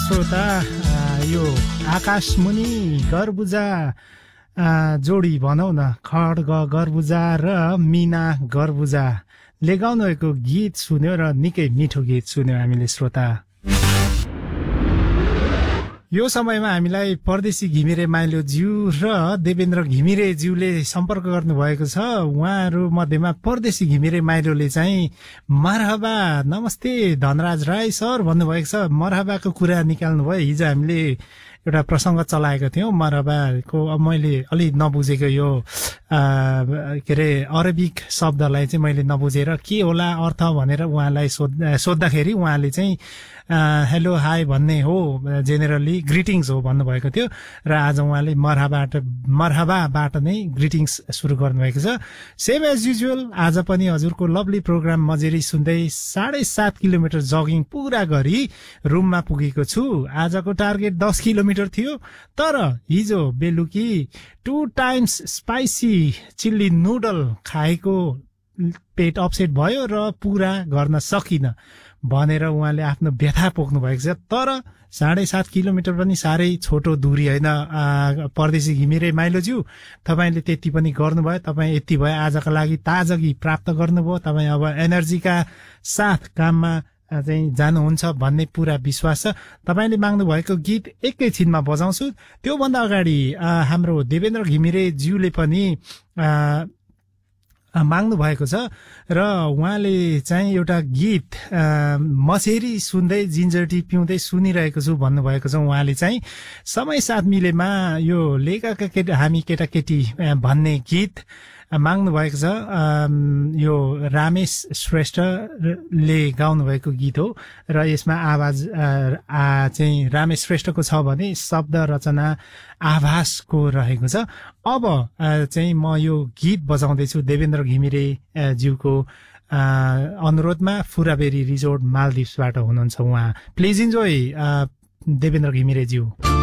श्रोता यो आकाशमुनि गर्बुजा जोडी भनौँ न खड्ग गर्बुजा र मिना गर्बुजाले गाउनु भएको गीत सुन्यो र निकै मिठो गीत सुन्यो हामीले श्रोता। यो समयमा हामीलाई परदेशी घिमिरे माइलोज्यू र देवेन्द्र घिमिरेज्यूले सम्पर्क गर्नुभएको छ। उहाँहरू मध्येमा परदेशी घिमिरे माइलोले चाहिँ मरहबा नमस्ते धनराज राई सर भन्नुभएको छ। मरहबाको कुरा निकाल्नुभयो। हिजो हामीले एउटा प्रसङ्ग चलाएको थियौँ मरहबाको। अब मैले अलि नबुझेको यो के अरे अरबिक शब्दलाई चाहिँ मैले नबुझेर के होला अर्थ भनेर उहाँलाई सोद्धाखेरि उहाँले चाहिँ हेलो हाई भन्ने हो, जेनेरली ग्रिटिङ्स हो भन्नुभएको थियो र आज उहाँले मरहबाबाट नै ग्रिटिङ्स सुरु गर्नुभएको छ। सेम एज युजुअल आज पनि हजुरको लभली प्रोग्राम मजेरी सुन्दै 7.5 किलोमिटर जगिङ पुरा गरी रुममा पुगेको छु। आजको टार्गेट 10 किलोमिटर थियो, तर हिजो बेलुकी 2 टाइम्स स्पाइसी चिल्ली नुडल खाएको पेट अपसेट भयो र पुरा गर्न सकिन भनेर उहाँले आफ्नो व्यथा पोख्नु भएको छ। तर 7.5 किलोमिटर पनि साह्रै छोटो दूरी होइन परदेशी घिमिरे माइलोज्यू। तपाईँले त्यति पनि गर्नुभयो। तपाईँ यति भयो आजका लागि ताजगी प्राप्त गर्नुभयो। तपाईँ अब एनर्जीका साथ काममा चाहिँ जानुहुन्छ भन्ने पुरा विश्वास छ। तपाईँले माग्नु भएको गीत एकैछिनमा बजाउँछु। त्योभन्दा अगाडि हाम्रो देवेन्द्र घिमिरेज्यूले पनि माग्नु भएको छ र उहाँले चाहिँ एउटा गीत मछेरी सुन्दै जिन्जर टी पिउँदै सुनिरहेको छु भन्नुभएको छ। उहाँले चाहिँ समय साथ मिलेमा यो लेखका हामी केटाकेटी भन्ने गीत माग्नु भएको छ। यो रामेश श्रेष्ठले गाउनु भएको गीत हो र यसमा आवाज चाहिँ रामेश श्रेष्ठको छ भने शब्द रचना आभासको रहेको छ। अब चाहिँ म यो गीत बजाउँदैछु देवेन्द्र घिमिरे ज्यूको अनुरोधमा। फुराबेरी रिजोर्ट मालदिप्सबाट हुनुहुन्छ उहाँ। प्लिज इन्जोय देवेन्द्र घिमिरे ज्यू।